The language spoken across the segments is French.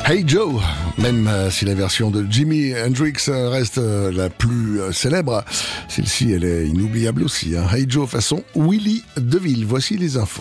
Hey Joe, même si la version de Jimi Hendrix reste la plus célèbre, celle-ci elle est inoubliable aussi. Hey Joe façon Willy DeVille, voici les infos.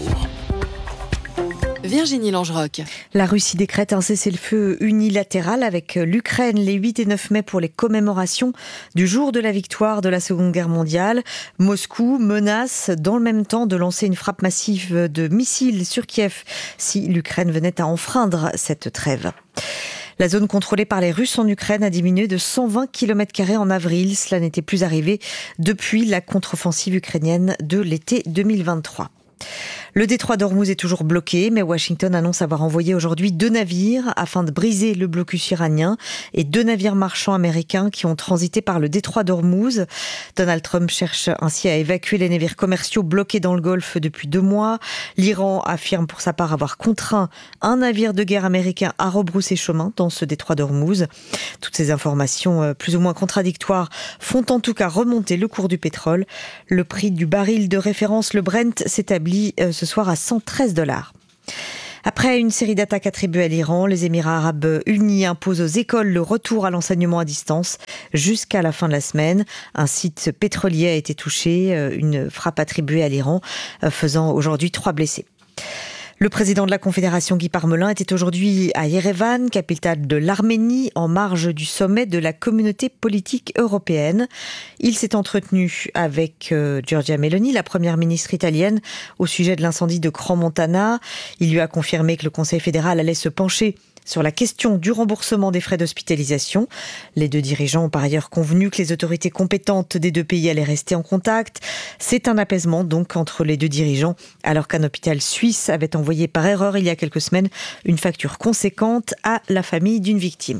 Virginie Langeroc. La Russie décrète un cessez-le-feu unilatéral avec l'Ukraine les 8 et 9 mai pour les commémorations du jour de la victoire de la Seconde Guerre mondiale. Moscou menace dans le même temps de lancer une frappe massive de missiles sur Kiev si l'Ukraine venait à enfreindre cette trêve. La zone contrôlée par les Russes en Ukraine a diminué de 120 km² en avril. Cela n'était plus arrivé depuis la contre-offensive ukrainienne de l'été 2023. Le détroit d'Ormuz est toujours bloqué, mais Washington annonce avoir envoyé aujourd'hui 2 navires afin de briser le blocus iranien et 2 navires marchands américains qui ont transité par le détroit d'Ormuz. Donald Trump cherche ainsi à évacuer les navires commerciaux bloqués dans le Golfe depuis 2 mois. L'Iran affirme pour sa part avoir contraint un navire de guerre américain à rebrousser chemin dans ce détroit d'Ormuz. Toutes ces informations plus ou moins contradictoires font en tout cas remonter le cours du pétrole. Le prix du baril de référence, le Brent, s'établit ce soir à $113. Après une série d'attaques attribuées à l'Iran, les Émirats arabes unis imposent aux écoles le retour à l'enseignement à distance jusqu'à la fin de la semaine. Un site pétrolier a été touché, une frappe attribuée à l'Iran, faisant aujourd'hui 3 blessés. Le président de la Confédération, Guy Parmelin, était aujourd'hui à Erevan, capitale de l'Arménie, en marge du sommet de la communauté politique européenne. Il s'est entretenu avec Giorgia Meloni, la première ministre italienne, au sujet de l'incendie de Crans-Montana. Il lui a confirmé que le Conseil fédéral allait se pencher sur la question du remboursement des frais d'hospitalisation. Les 2 dirigeants ont par ailleurs convenu que les autorités compétentes des 2 pays allaient rester en contact. C'est un apaisement donc entre les 2 dirigeants, alors qu'un hôpital suisse avait envoyé par erreur il y a quelques semaines une facture conséquente à la famille d'une victime.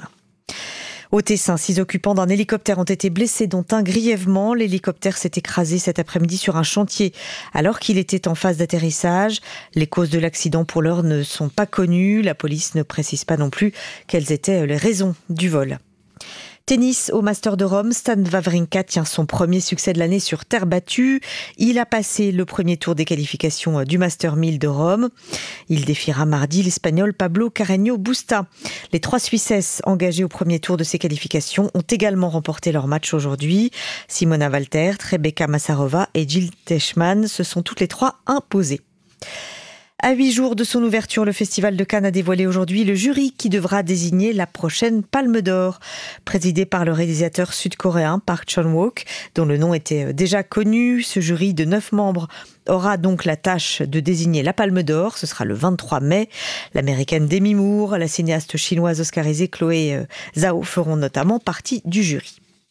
Au Tessin, 6 occupants d'un hélicoptère ont été blessés, dont un grièvement. L'hélicoptère s'est écrasé cet après-midi sur un chantier alors qu'il était en phase d'atterrissage. Les causes de l'accident pour l'heure ne sont pas connues. La police ne précise pas non plus quelles étaient les raisons du vol. Tennis au Master de Rome, Stan Wawrinka tient son premier succès de l'année sur terre battue. Il a passé le premier tour des qualifications du Master 1000 de Rome. Il défiera mardi l'Espagnol Pablo Carreño Busta. Les 3 Suissesses engagées au premier tour de ces qualifications ont également remporté leur match aujourd'hui. Simona Waltert, Rebecca Massarova et Jill Teichmann se sont toutes les 3 imposées. À 8 jours de son ouverture, le Festival de Cannes a dévoilé aujourd'hui le jury qui devra désigner la prochaine Palme d'Or. Présidé par le réalisateur sud-coréen Park Chan-wook, dont le nom était déjà connu, ce jury de 9 membres aura donc la tâche de désigner la Palme d'Or. Ce sera le 23 mai. L'américaine Demi Moore, la cinéaste chinoise oscarisée Chloé Zhao feront notamment partie du jury.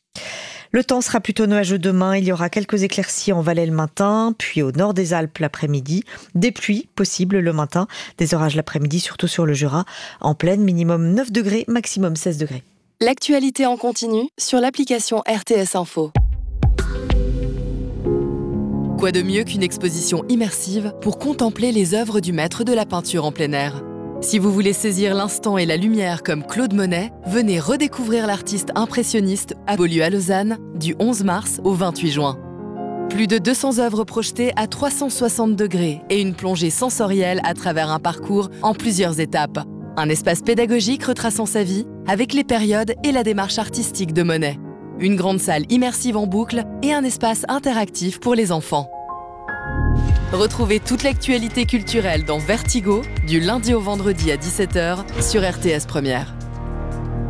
Le temps sera plutôt nuageux demain. Il y aura quelques éclaircies en Valais le matin, puis au nord des Alpes l'après-midi. Des pluies possibles le matin, des orages l'après-midi, surtout sur le Jura. En pleine, minimum 9 degrés, maximum 16 degrés. L'actualité en continu sur l'application RTS Info. Quoi de mieux qu'une exposition immersive pour contempler les œuvres du maître de la peinture en plein air ? Si vous voulez saisir l'instant et la lumière comme Claude Monet, venez redécouvrir l'artiste impressionniste à Beaulieu à Lausanne du 11 mars au 28 juin. Plus de 200 œuvres projetées à 360 degrés et une plongée sensorielle à travers un parcours en plusieurs étapes. Un espace pédagogique retraçant sa vie avec les périodes et la démarche artistique de Monet. Une grande salle immersive en boucle et un espace interactif pour les enfants. Retrouvez toute l'actualité culturelle dans Vertigo, du lundi au vendredi à 17h sur RTS Première.